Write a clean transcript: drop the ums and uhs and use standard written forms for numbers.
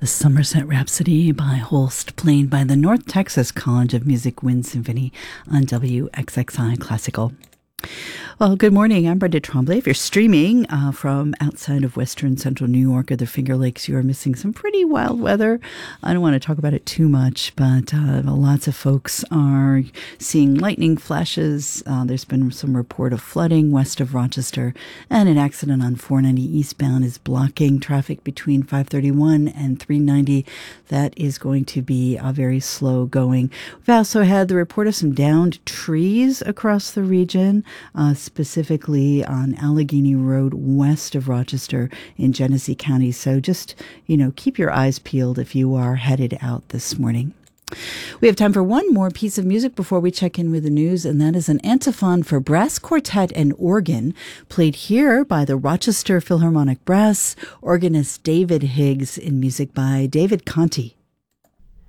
The Somerset Rhapsody by Holst, played by the North Texas College of Music Wind Symphony on WXXI Classical. Well, good morning. I'm Brenda Tremblay. If you're streaming from outside of western central New York or the Finger Lakes, you are missing some pretty wild weather. I don't want to talk about it too much, but lots of folks are seeing lightning flashes. There's been some report of flooding west of Rochester, and an accident on 490 eastbound is blocking traffic between 531 and 390. That is going to be very slow going. We've also had the report of some downed trees across the region, specifically on Allegheny Road west of Rochester in Genesee County. So just, keep your eyes peeled if you are headed out this morning. We have time for one more piece of music before we check in with the news, and that is an antiphon for brass quartet and organ, played here by the Rochester Philharmonic Brass, organist David Higgs, in music by David Conti.